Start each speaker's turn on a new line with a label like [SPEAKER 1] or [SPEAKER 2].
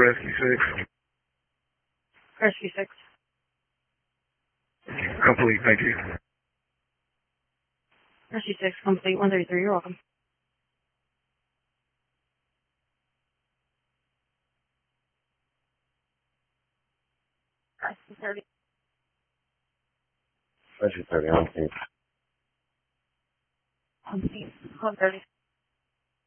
[SPEAKER 1] Rescue 6.
[SPEAKER 2] Rescue 6.
[SPEAKER 1] Complete, thank you.
[SPEAKER 2] Rescue 6, complete 133, you're welcome. Rescue 30.
[SPEAKER 3] Rescue 30, on scene.
[SPEAKER 2] On scene, 130.